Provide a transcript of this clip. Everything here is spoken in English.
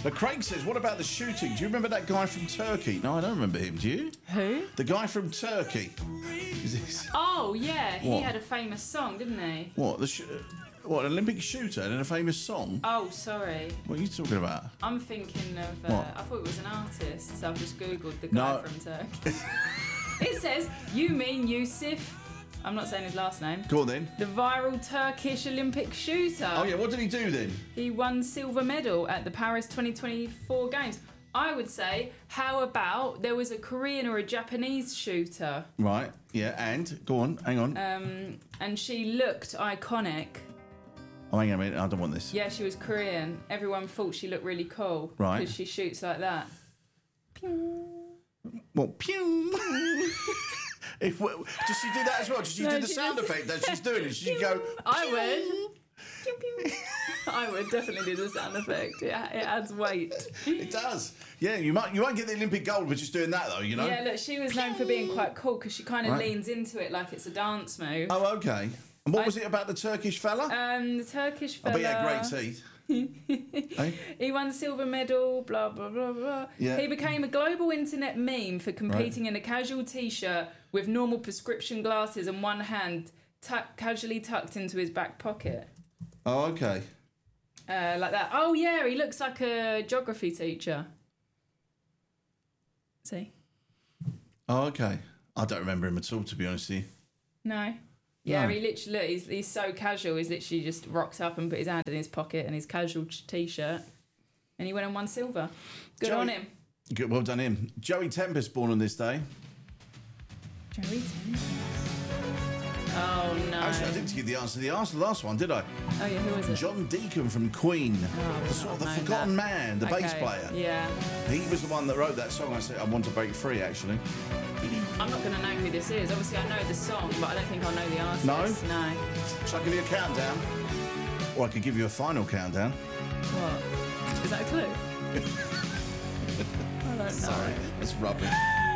Craig says, what about the shooting? Do you remember that guy from Turkey? No, I don't remember him. Do you? Who? The guy from Turkey. Is this... Oh, yeah. He What? had a famous song, didn't he? What? What, an Olympic shooter and a famous song? Oh, sorry. What are you talking about? I'm thinking of... What? I thought it was an artist, so I've just Googled the No. guy from Turkey. It says, you mean Yusuf... I'm not saying his last name. Go on then. The viral Turkish Olympic shooter. Oh yeah, what did he do then? He won silver medal at the Paris 2024 Games. I would say, how about there was a Korean or a Japanese shooter? Right, yeah, and go on, hang on. And she looked iconic. Oh, hang on a minute, I don't want this. Yeah, she was Korean. Everyone thought she looked really cool. Right. Because she shoots like that. Well, pew. Does she do that as well? Does she No, do the she sound just- effect that she's doing? Does she go? I would. Pew, pew. I would definitely do the sound effect. It adds weight. It does. Yeah, you won't get the Olympic gold with just doing that though, you know. Yeah, look, she was known for being quite cool because she kind of Right. leans into it like it's a dance move. Oh, okay. And what was it about the Turkish fella? The Turkish I fella. bet he had great teeth. Eh? He won the silver medal, blah, blah, blah, blah. Yeah. He became a global internet meme for competing in a casual T-shirt with normal prescription glasses and one hand casually tucked into his back pocket. Oh, okay. Like that. Oh, yeah, he looks like a geography teacher. See? Oh, okay. I don't remember him at all, to be honest with you. No. Yeah, No. he literally, look, he's so casual. He's literally just rocked up and put his hand in his pocket and his casual T-shirt. And he went and won silver. Good on him. Good, well done him. Joey Tempest born on this day. Joey Tempest. Oh, no. Actually, I didn't give the answer to the last one, did I? Oh, yeah, who was it? John Deacon from Queen. Oh, the sort of the I've known forgotten that. man, the bass player. Yeah. He was the one that wrote that song. I said, I want to break free, actually. I'm not going to know who this is. Obviously, I know the song, but I don't think I'll know the artist. No? No. Shall I give you a countdown? Or I could give you a final countdown. What? Is that a clue? I don't know. Sorry, that's rubbish.